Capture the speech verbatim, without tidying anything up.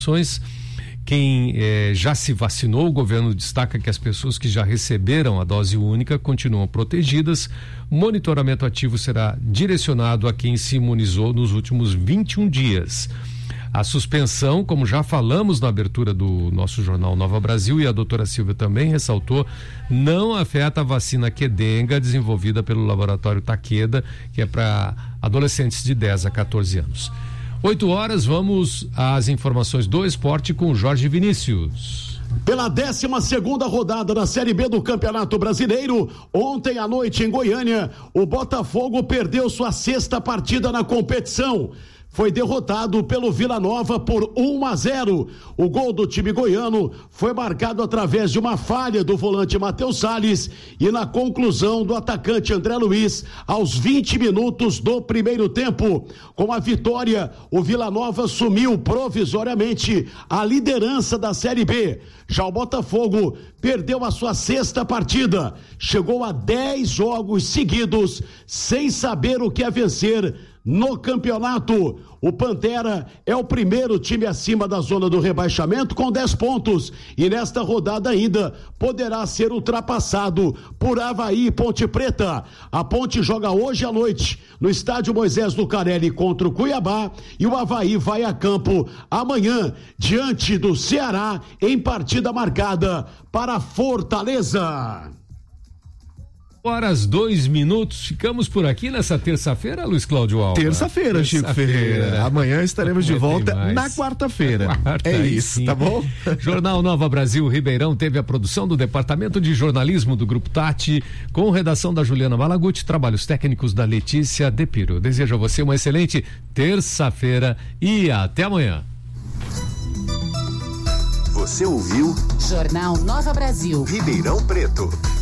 Quem eh, já se vacinou, o governo destaca que as pessoas que já receberam a dose única continuam protegidas. Monitoramento ativo será direcionado a quem se imunizou nos últimos vinte e um dias. A suspensão, como já falamos na abertura do nosso jornal Nova Brasil, e a doutora Silvia também ressaltou, não afeta a vacina Qdenga, desenvolvida pelo laboratório Takeda, que é para adolescentes de dez a quatorze anos. oito horas, vamos às informações do esporte com Jorge Vinícius. Pela décima segunda rodada da Série B do Campeonato Brasileiro, ontem à noite em Goiânia, o Botafogo perdeu sua sexta partida na competição. Foi derrotado pelo Vila Nova por um a zero. O gol do time goiano foi marcado através de uma falha do volante Matheus Salles e na conclusão do atacante André Luiz aos vinte minutos do primeiro tempo. Com a vitória, o Vila Nova assumiu provisoriamente a liderança da Série B. Já o Botafogo perdeu a sua sexta partida, chegou a dez jogos seguidos sem saber o que é vencer no campeonato. O Pantera é o primeiro time acima da zona do rebaixamento com dez pontos e nesta rodada ainda poderá ser ultrapassado por Avaí e Ponte Preta. A Ponte joga hoje à noite no estádio Moisés Lucarelli contra o Cuiabá e o Avaí vai a campo amanhã diante do Ceará em partida marcada para Fortaleza. Horas, dois minutos, ficamos por aqui nessa terça-feira, Luiz Cláudio Alba. Terça-feira, terça Chico Ferreira. Amanhã estaremos de volta na quarta-feira. Quarta, é isso, sim. Tá bom? Jornal Nova Brasil Ribeirão teve a produção do Departamento de Jornalismo do Grupo Tati, com redação da Juliana Malaguti, trabalhos técnicos da Letícia Depiro. Desejo a você uma excelente terça-feira e até amanhã. Você ouviu? Jornal Nova Brasil. Ribeirão Preto.